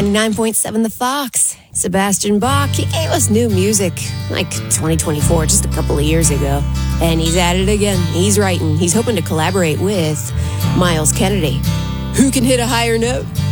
99.7 The Fox. Sebastian Bach, he gave us new music like 2024, just a couple of years ago. And he's at it again. He's writing. He's hoping to collaborate with Miles Kennedy. Who can hit a higher note?